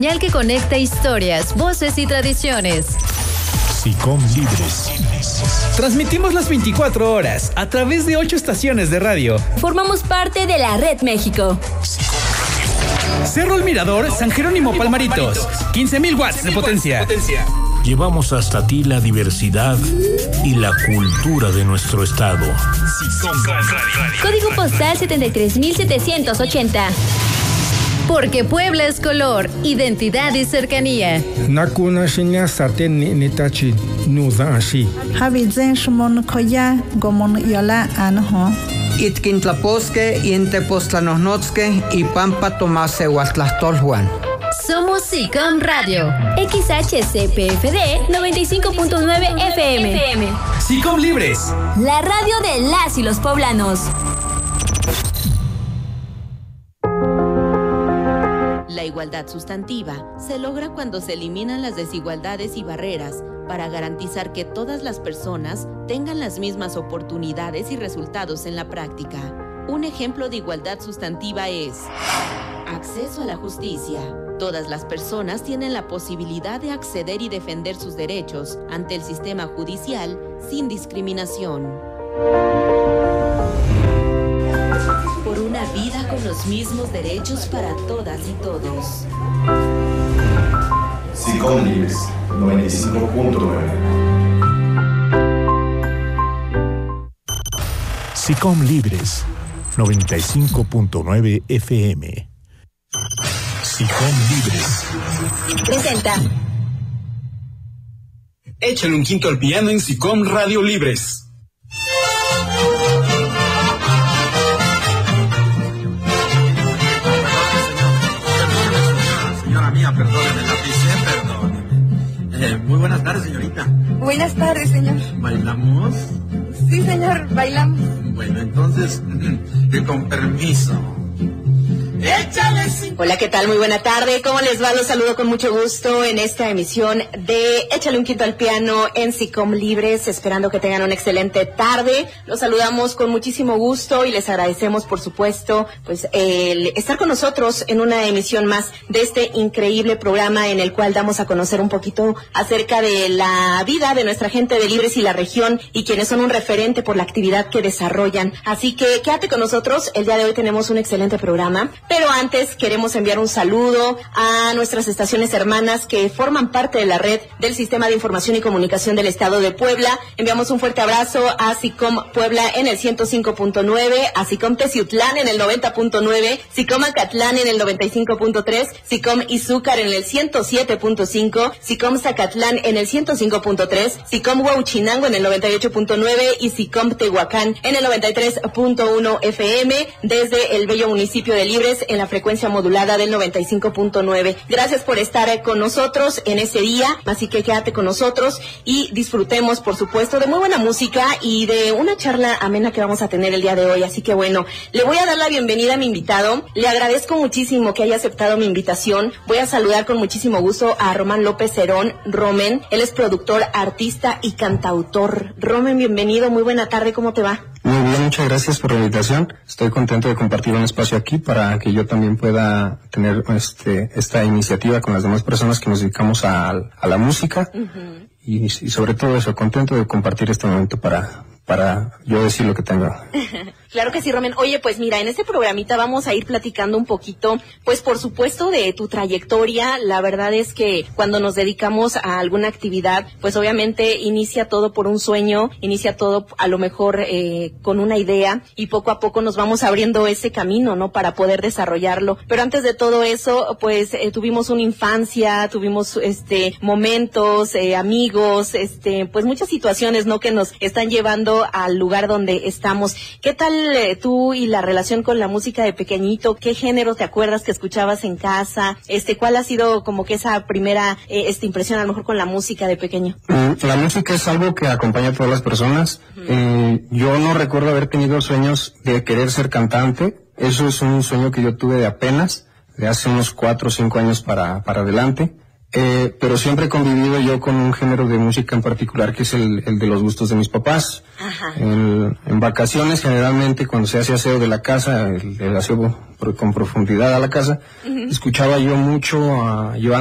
Señal que conecta historias, voces y tradiciones. SICOM Libres. Transmitimos las 24 horas a través de 8 estaciones de radio. Formamos parte de la Red México. Cerro El Mirador, San Jerónimo Palmaritos. 15,000 watts de potencia. Llevamos hasta ti la diversidad y la cultura de nuestro estado. Código postal 73,780. Porque Puebla es color, identidad y cercanía. Nakuna shinya saten nitachi nuza ashi. Habizen shmon koya gomon yola anho. Itkintlaposque, Intepostlanosnotzque y Pampa Tomase Huastlastolhuan. Somos SICOM Radio. XHCPFD 95.9 FM. SICOM Libres. La radio de las y los poblanos. La igualdad sustantiva se logra cuando se eliminan las desigualdades y barreras para garantizar que todas las personas tengan las mismas oportunidades y resultados en la práctica. Un ejemplo de igualdad sustantiva es acceso a la justicia. Todas las personas tienen la posibilidad de acceder y defender sus derechos ante el sistema judicial sin discriminación. Por una vida con los mismos derechos para todas y todos. SICOM Libres 95.9. SICOM Libres 95.9 FM. SICOM Libres presenta Échale un quinto al piano en SICOM Radio Libres. Señora mía, perdóneme, la pisé, perdóneme. Muy buenas tardes, señorita. Buenas tardes, señor. ¿Bailamos? Sí, señor, bailamos. Bueno, entonces, con permiso. ¡Échale! Hola, ¿qué tal? Muy buena tarde. ¿Cómo les va? Los saludo con mucho gusto en esta emisión de Échale un quinto al piano en SICOM Libres, esperando que tengan una excelente tarde. Los saludamos con muchísimo gusto y les agradecemos, por supuesto, pues el estar con nosotros en una emisión más de este increíble programa en el cual damos a conocer un poquito acerca de la vida de nuestra gente de Libres y la región y quienes son un referente por la actividad que desarrollan. Así que quédate con nosotros. El día de hoy tenemos un excelente programa. Pero antes queremos enviar un saludo a nuestras estaciones hermanas que forman parte de la red del Sistema de Información y Comunicación del Estado de Puebla. Enviamos un fuerte abrazo a SICOM Puebla en el 105.9, a SICOM Teciutlán en el 90.9, SICOM Acatlán en el 95.3, SICOM Izúcar en el 107.5, SICOM Zacatlán en el 105.3, SICOM Huauchinango en el 98.9 y SICOM Tehuacán en el 93.1 FM desde el bello municipio de Libres en la frecuencia modulada del 95.9. Gracias por estar con nosotros en este día, así que quédate con nosotros y disfrutemos, por supuesto, de muy buena música y de una charla amena que vamos a tener el día de hoy. Así que bueno, le voy a dar la bienvenida a mi invitado. Le agradezco muchísimo que haya aceptado mi invitación. Voy a saludar con muchísimo gusto a Román López Cerón. Romen, él es productor, artista y cantautor. Romen, bienvenido, muy buena tarde, ¿cómo te va? Muy bien, muchas gracias por la invitación. Estoy contento de compartir un espacio aquí para que yo también pueda tener esta iniciativa con las demás personas que nos dedicamos a la música. Uh-huh. y sobre todo eso, contento de compartir este momento para yo decir lo que tengo. Claro que sí, Romen. Oye, pues mira, en este programita vamos a ir platicando un poquito, pues por supuesto de tu trayectoria. La verdad es que cuando nos dedicamos a alguna actividad, pues obviamente inicia todo por un sueño, inicia todo a lo mejor con una idea y poco a poco nos vamos abriendo ese camino, ¿no? Para poder desarrollarlo. Pero antes de todo eso, pues tuvimos una infancia, tuvimos momentos, amigos, pues muchas situaciones, ¿no? Que nos están llevando al lugar donde estamos. ¿Qué tal tú y la relación con la música de pequeñito? ¿Qué género te acuerdas que escuchabas en casa? ¿Cuál ha sido como que esa primera impresión a lo mejor con la música de pequeño? La música es algo que acompaña a todas las personas. Uh-huh. Yo no recuerdo haber tenido sueños de querer ser cantante. Eso es un sueño que yo tuve de hace unos 4 o 5 años para adelante. pero siempre he convivido yo con un género de música en particular que es el de los gustos de mis papás. En vacaciones, generalmente, cuando se hace aseo de la casa, el aseo con profundidad a la casa, escuchaba yo mucho a Joan